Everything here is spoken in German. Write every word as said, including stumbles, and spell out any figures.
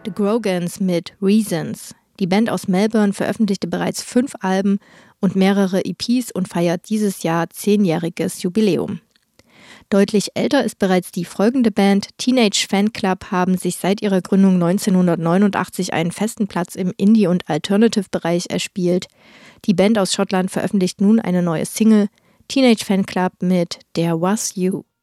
The Grogans mit Reasons. Die Band aus Melbourne veröffentlichte bereits fünf Alben und mehrere E Ps und feiert dieses Jahr zehnjähriges Jubiläum. Deutlich älter ist bereits die folgende Band. Teenage Fanclub haben sich seit ihrer Gründung neunzehnhundertneunundachtzig einen festen Platz im Indie- und Alternative-Bereich erspielt. Die Band aus Schottland veröffentlicht nun eine neue Single, Teenage Fanclub mit There Was You.